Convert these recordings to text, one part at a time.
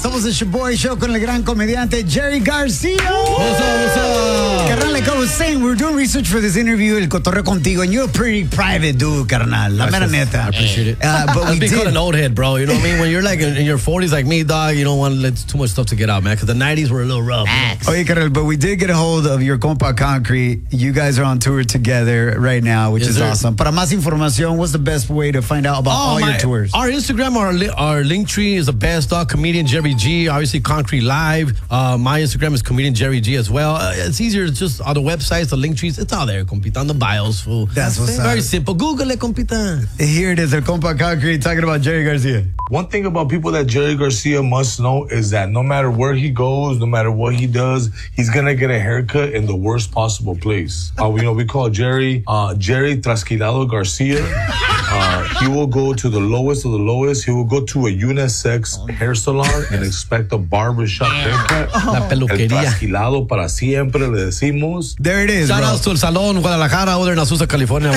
Somos el Shaboy Show con el gran comediante Jerry Garcia. What's up? Carnal, like I was saying, we're doing research for this interview, El Cotorreo Contigo, and you're a pretty private dude, carnal. La mera neta. I appreciate it. But we Be called did. an old head, bro. You know what I mean? When you're like in your 40s like me, dog, you don't want to let too much stuff to get out, man. Because the 90s were a little rough. Oye, carnal, but we did get a hold of your compa Concrete. You guys are on tour together right now, which Yes, is sir. awesome. Para más información, what's the best way to find out about all your tours? Our Instagram, our link tree is the best, dog. Comedian Jerry G. Obviously, Concrete Live. My Instagram is Comedian Jerry G as well. It's easier. It's just all the websites, the link trees. It's all there, compita, on the bios, fool. That's what's Very up. simple. Google it, compita. Here it is, El compa Concrete talking about Jerry Garcia. One thing about people that Jerry Garcia must know is that no matter where he goes, no matter what he does, he's gonna get a haircut in the worst possible place. We call Jerry Trasquilado Garcia. He will go to the lowest of the lowest. He will go to a unisex hair salon and expect a barbershop haircut. La El peluquería. Trasquilado para siempre, le decimos. There it is, Shout bro. out to El Salón, Guadalajara, over there in Azusa, California.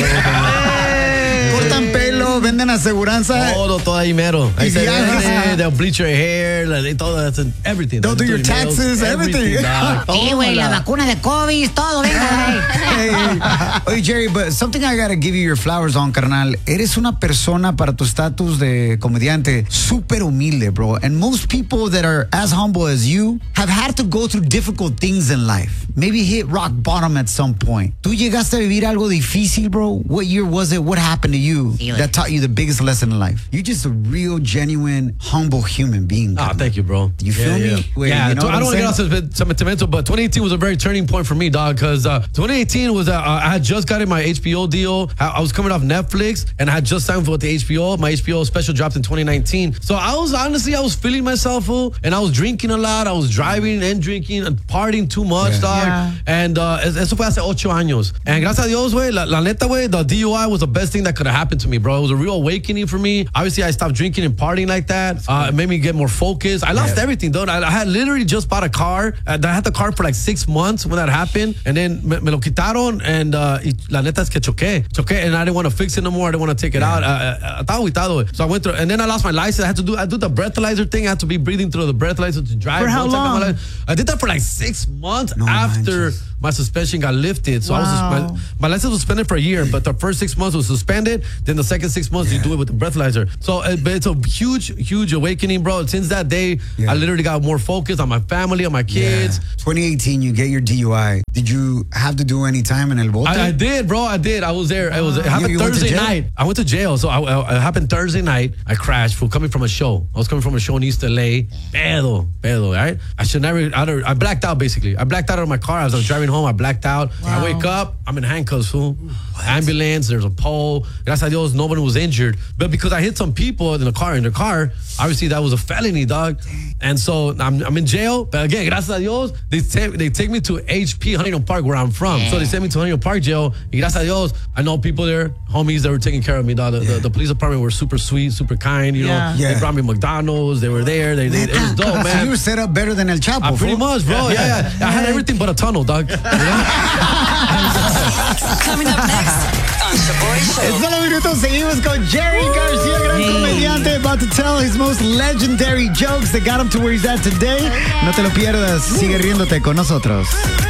Cortan pelo, venden aseguranza. Todo ahí mero. Ahí se viajes. vende, they'll bleach your hair, todo, that's everything. They'll do your taxes, everything. dog. Sí, güey, la vacuna de COVID, todo, venga, güey. Hey. Oye, Jerry, but something I gotta give you your flowers on, carnal. Eres una persona para tu estatus de comediante súper humilde, bro. And most people that are as humble as you have had to go through difficult things in life. Maybe hit rock bottom at some point. ¿Tú llegaste a vivir algo difícil, bro? What year was it? What happened to you Sí, güey. that taught you the biggest lesson in life? You're just a real, genuine, humble human being. Ah, carnal. thank you, bro. You feel me? Wait, Yeah, you know what I I'm don't want to get saying? off sentimental, but 2018 was a very turning point for me, dog, because 2018 was, I had just gotten my HBO deal. I was coming off Netflix, and I had just signed with the HBO. My HBO special dropped in 2019. So I was feeling myself, fool, and I was drinking a lot. I was driving and drinking and partying too much, dog. Yeah. And eso fue hace 8 años. And gracias a Dios, güey, la neta, güey, the DUI was the best thing that could have happened to me, bro. It was a real awakening for me. Obviously, I stopped drinking and partying like that. It made me get more focused. I lost everything, though. I had literally just bought a car. I had the car for like 6 months when that happened. And then me lo quitaron. And la neta es que choqué. And I didn't want to fix it no more. I didn't want to take it out. Estaba agüitado, güey. So I went through. And then I lost my license. I do the breathalyzer thing. I had to be breathing through the breathalyzer to drive. For how Once I got my long? license. I did that for like 6 months No after manches. my suspension got lifted. So Wow. my license was suspended for a year, but the first 6 months was suspended. Then the second 6 months, you do it with the breathalyzer. So but it's a huge awakening, bro. Since that day, I literally got more focused on my family, on my kids. 2018, you get your DUI. Did you have to do any time in El Bote? I did, bro. I did. I was there. It happened You went to Thursday jail? night. I went to jail. So it happened Thursday night. I crashed for coming from a show. I was coming from a show in East LA. Pedo, right? I blacked out, basically. I blacked out of my car. As I was driving home, I blacked out. I wake up, I'm in handcuffs, fool. Ambulance, there's a pole. Gracias a Dios, nobody was injured. But because I hit some people in their car, obviously that was a felony, dog. And so I'm in jail. But again, gracias a Dios, they take me to HP Huntington Park, where I'm from. So they sent me to Huntington Park jail. Y gracias a Dios, I know people there, homies that were taking care of me, dog. The police department were super sweet, super kind, you know. Yeah. They brought me McDonald's. They were there. It was dope, So man. you were set up better than El Chapo. Pretty fool. much, bro. Yeah. I had everything but a tunnel, dog. You know? Coming up next on Shaboy Show. En solo minutos seguimos con Jerry Garcia, gran comediante, about to tell his most legendary jokes that got him to where he's at today. No te lo pierdas, sigue riéndote con nosotros.